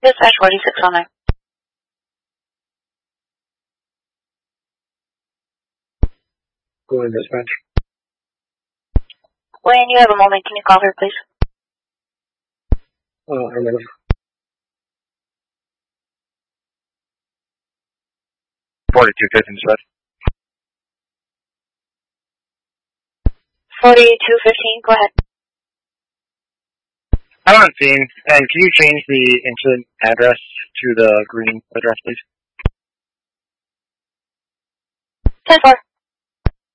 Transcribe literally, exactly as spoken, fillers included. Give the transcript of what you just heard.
Dispatch forty-six oh nine. Go in, dispatch. When you have a moment, can you call her, please? Uh, I never. forty-two fifteen, dispatch. forty-two fifteen, go ahead. I'm on scene, and can you change the incident address to the green address, please? ten four.